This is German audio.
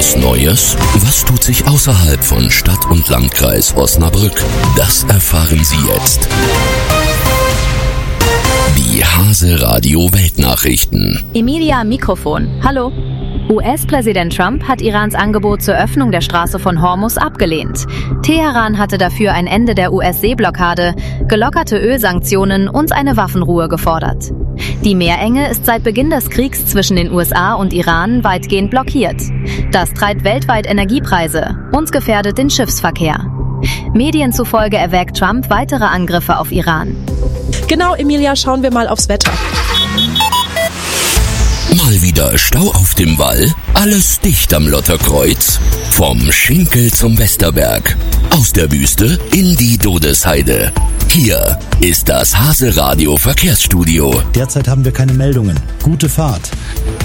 Was Neues? Was tut sich außerhalb von Stadt und Landkreis Osnabrück? Das erfahren Sie jetzt. Die Hase Radio Weltnachrichten. Emilia am Mikrofon. Hallo. US-Präsident Trump hat Irans Angebot zur Öffnung der Straße von Hormuz abgelehnt. Teheran hatte dafür ein Ende der US-Seeblockade, gelockerte Ölsanktionen und eine Waffenruhe gefordert. Die Meerenge ist seit Beginn des Kriegs zwischen den USA und Iran weitgehend blockiert. Das treibt weltweit Energiepreise und gefährdet den Schiffsverkehr. Medien zufolge erwägt Trump weitere Angriffe auf Iran. Genau, Emilia, schauen wir mal aufs Wetter. Mal wieder Stau auf dem Wall, alles dicht am Lotterkreuz. Vom Schinkel zum Westerberg, aus der Wüste in die Dodesheide. Hier ist das Hase Radio Verkehrsstudio. Derzeit haben wir keine Meldungen. Gute Fahrt.